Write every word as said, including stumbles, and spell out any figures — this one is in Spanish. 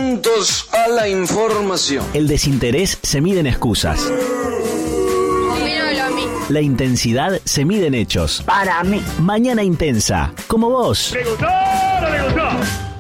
Atentos a la información. El desinterés se mide en excusas. Opínamelo a mí. La intensidad se mide en hechos. Para mí. Mañana Intensa, como vos. ¿Le gustó o no le gustó?